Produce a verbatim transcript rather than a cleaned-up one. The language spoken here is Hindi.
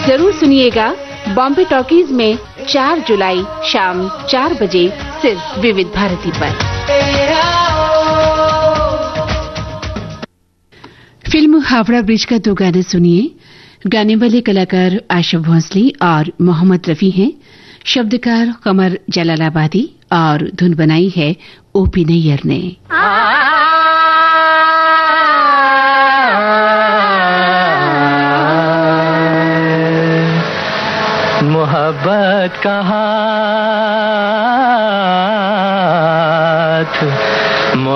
जरूर सुनिएगा बॉम्बे टॉकीज में चार जुलाई शाम चार बजे सिर्फ विविध भारती पर। फिल्म हावड़ा ब्रिज का दो गाने सुनिए। गाने वाले कलाकार आशा भोंसले और मोहम्मद रफी हैं। शब्दकार कमर जलालाबादी और धुन बनाई है ओपी नैयर ने। मोहब्बत कहाँ